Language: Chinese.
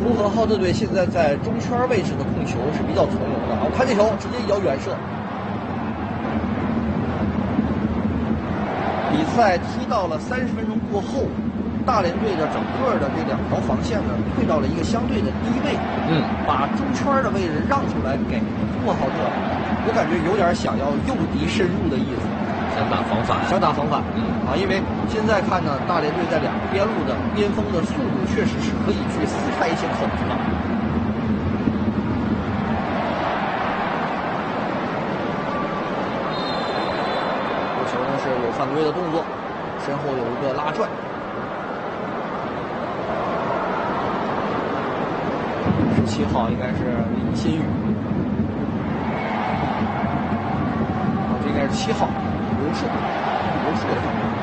呼和浩特队现在在中圈位置的控球是比较从容的。好，看这球，直接一脚远射。比赛踢到了30分钟过后，大连队的整个的这2条防线呢，退到了一个相对的低位，把中圈的位置让出来给呼和浩特，我感觉有点想要诱敌深入的意思。 想打防反， 因为现在看呢，大连队在2个边路的边锋的速度确实是可以去撕开一些口子的。这球呢是有犯规的动作，身后有一个拉拽。17号应该是李新宇，这应该是7号。刘硕的犯规。